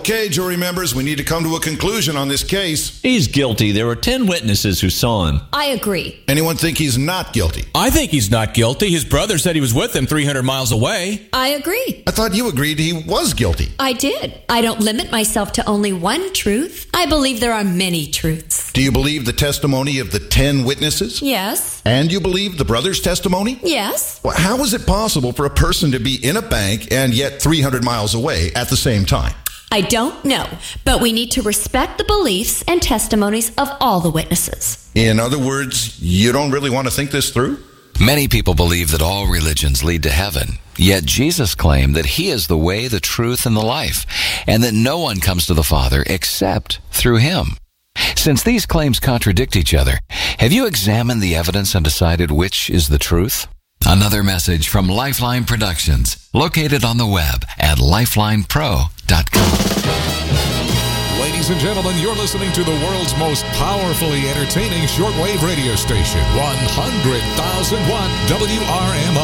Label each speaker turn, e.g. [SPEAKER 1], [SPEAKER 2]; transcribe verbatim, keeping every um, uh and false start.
[SPEAKER 1] Okay, jury members, we need to come to a conclusion on this case.
[SPEAKER 2] He's guilty. There were ten witnesses who saw him.
[SPEAKER 3] I agree.
[SPEAKER 1] Anyone think he's not guilty?
[SPEAKER 4] I think he's not guilty. His brother said he was with him three hundred miles away.
[SPEAKER 3] I agree.
[SPEAKER 1] I thought you agreed he was guilty.
[SPEAKER 3] I did. I don't limit myself to only one truth. I believe there are many truths.
[SPEAKER 1] Do you believe the testimony of the ten witnesses?
[SPEAKER 3] Yes.
[SPEAKER 1] And you believe the brother's testimony?
[SPEAKER 3] Yes.
[SPEAKER 1] Well, how is it possible for a person to be in a bank and yet three hundred miles away at the same time?
[SPEAKER 3] I don't know, but we need to respect the beliefs and testimonies of all the witnesses.
[SPEAKER 1] In other words, you don't really want to think this through?
[SPEAKER 5] Many people believe that all religions lead to heaven, yet Jesus claimed that he is the way, the truth, and the life, and that no one comes to the Father except through him. Since these claims contradict each other, have you examined the evidence and decided which is the truth? Another message from Lifeline Productions, located on the web at lifeline pro dot com.
[SPEAKER 6] Ladies and gentlemen, you're listening to the world's most powerfully entertaining shortwave radio station, one hundred thousand watt W R M I.